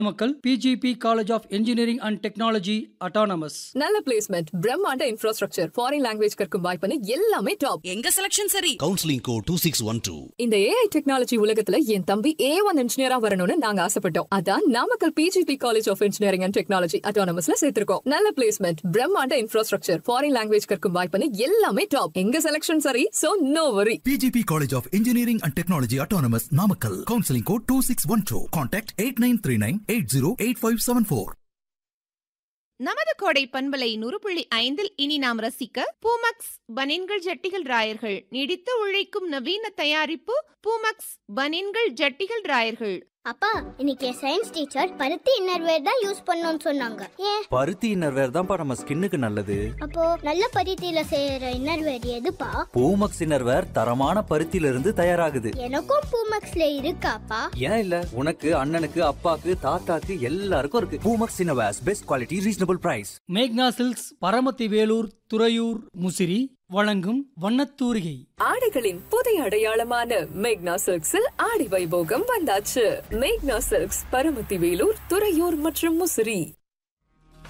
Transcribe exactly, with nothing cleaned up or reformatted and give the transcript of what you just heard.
மக்கள் PGP college of engineering and technology autonomous. நல்ல placement, பிரம்மாண்ட இன்ஃப்ராஸ்ட்ரக்சர், ஃபாரின் லாங்குவேஜ் கற்கும் வாய்ப்புன்னு எல்லாமே டாப். எங்க செலக்ஷன் சரி? Counselling code two six one two. இந்த ஏஐ டெக்னாலஜி உலகத்துல என் தம்பி ஏ ஒன் இன்ஜினியரா வரணும்னு நாங்க ஆசைப்பட்டோம். அதான் Namakkal PGP college of engineering and technology அட்டானமஸ்ல சேர்த்திருக்கோம். நல்ல பிளேஸ்மெண்ட், பிரம்மாண்ட இன்ஃப்ராஸ்ட்ரக்சர், ஃபாரின் லாங்குவேஜ் கற்கும் வாய்ப்புன்னு எல்லாமே டாப். எங்க செலக்ஷன் சரி, சோ நோ வரி. PGP college of engineering and technology autonomous Namakkal. Counselling code two six one two. Contact eight nine three nine eight zero eight five seven four. நமது கோடை பண்பலை நூறு புள்ளி ஐந்தில் இனி நாம் ரசிக்க பூமக்ஸ் பனின்கள் ஜட்டிகள் ராயர்கள். நீடித்து உழைக்கும் நவீன தயாரிப்பு பூமக்ஸ் பனின்கள் ஜட்டிகள் ராயர்கள். அப்பா, இன்னைக்கு சயின்ஸ் டீச்சர் பருத்தி இன்னர்வேர் தான் யூஸ் பண்ணணும்னு சொன்னாங்க. ஏன்? பருத்தி இன்னர்வேர் தான்ப்பா நம்ம ஸ்கின்னுக்கு நல்லது. அப்போ நல்ல பருத்தியில செய்யற இன்னர்வேர் எதுப்பா? பூமக்ஸ் இன்னர்வேர் தரமான பருத்தியில இருந்து தயாராகுது. எனக்கும் பூமக்ஸ்ல இருக்காப்பா? ஏன் இல்ல, உனக்கு, அண்ணனுக்கு, அப்பாக்கு, தாத்தாக்கு எல்லாருக்கும் இருக்கு. Poomex innerwears, best quality, reasonable price. மேக்னா சில்க்ஸ், பரமத்தி வேலூர், துறையூர், முசிறி வழங்கும் வண்ணத்தூரிகை. ஆடைகளின் புதிய அடையாளமான மேக்னா சில்க்ஸில் ஆடி வைபோகம் வந்தாச்சு. மேக்னா சில்க்ஸ், பரமத்தி வேலூர், துறையூர் மற்றும் முசிறி.